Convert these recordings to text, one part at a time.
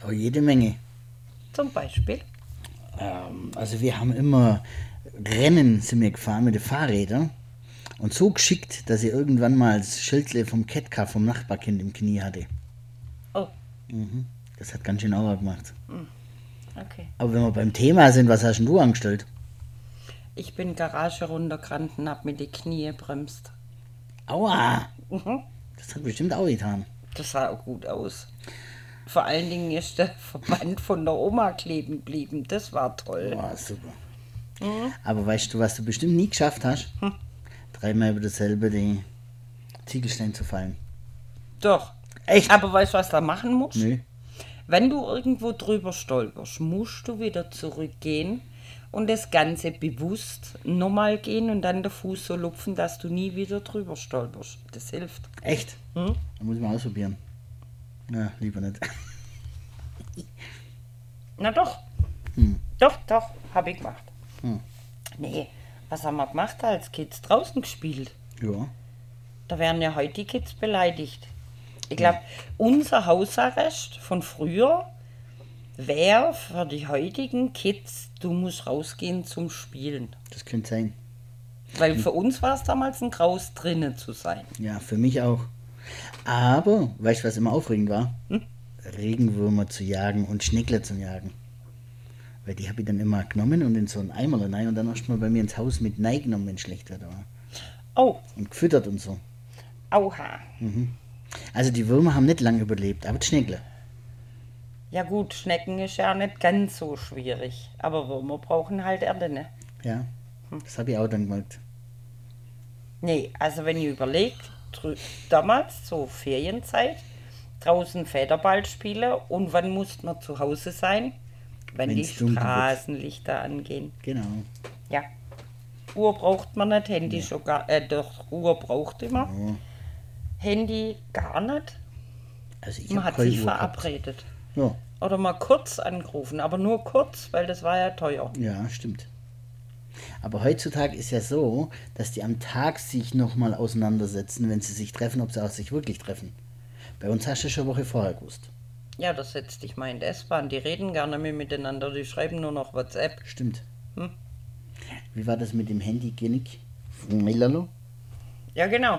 Oh, jede Menge. Zum Beispiel. Also wir haben immer Rennen sind wir gefahren mit den Fahrrädern und so geschickt, dass ich irgendwann mal das Schildle vom Ketka vom Nachbarkind im Knie hatte. Oh, Das hat ganz schön Aua gemacht. okay. Aber wenn wir beim Thema sind, was hast denn du angestellt? Ich bin Garage runtergerannt und hab mit die Knie bremst. Aua! Mhm. Das hat bestimmt auch getan. Das sah auch gut aus. Vor allen Dingen ist der Verband von der Oma kleben geblieben. Das war toll. Boah, super. Aber weißt du, was du bestimmt nie geschafft hast? Dreimal über dasselbe den Ziegelstein zu fallen. Doch. Echt? Aber weißt du, was da machen musst? Nö. Wenn du irgendwo drüber stolperst, musst du wieder zurückgehen und das Ganze bewusst nochmal gehen und dann den Fuß so lupfen, dass du nie wieder drüber stolperst. Das hilft. Echt? Hm? Dann muss ich mal ausprobieren. Na, lieber nicht. Na doch. Doch, habe ich gemacht. Nee, was haben wir gemacht als Kids? Draußen gespielt. Ja. Da werden ja heute die Kids beleidigt. Ich glaube, unser Hausarrest von früher wäre für die heutigen Kids, du musst rausgehen zum Spielen. Das könnte sein. Weil für uns war es damals ein Graus, drinnen zu sein. Ja, für mich auch. Aber, weißt du, was immer aufregend war? Regenwürmer zu jagen und Schneckler zu jagen. Weil die habe ich dann immer genommen und in so einen Eimer rein und dann erst mal bei mir ins Haus mit genommen, wenn es schlecht wird. Oh, Und gefüttert und so. auha. Also die Würmer haben nicht lange überlebt, aber die Schneckler. Ja gut, Schnecken ist ja nicht ganz so schwierig. Aber Würmer brauchen halt Erde, ne? Ja, das habe ich auch dann gemacht. Nee, also wenn ihr überlegt, damals, so Ferienzeit, draußen Federball spielen und wann musste man zu Hause sein? Wenn die Wenn's dunkel wird. Straßenlichter angehen. Genau. Ja. Uhr braucht man nicht, Handy schon gar, doch, Uhr braucht immer. Ja. Handy gar nicht. Also ich Man habe hat sich Uhr gehabt. verabredet. Ja, Oder mal kurz angerufen, aber nur kurz, weil das war ja teuer. ja, stimmt. Aber heutzutage ist ja so, dass die am Tag sich nochmal auseinandersetzen, wenn sie sich treffen, ob sie auch sich wirklich treffen. Bei uns hast du schon eine Woche vorher gewusst. Ja, das setzt dich mal in die S-Bahn. Die reden gar nicht mehr miteinander, die schreiben nur noch WhatsApp. Stimmt. Hm? Wie war das mit dem Handy-Genick von Melalo? Ja, genau.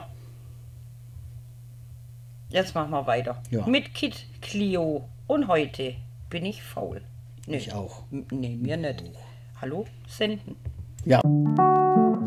Jetzt machen wir weiter. Ja. Mit Kid Clio. Und heute bin ich faul. Nee. Ich auch. Nee, mir nicht. Hallo? Senden. Ja.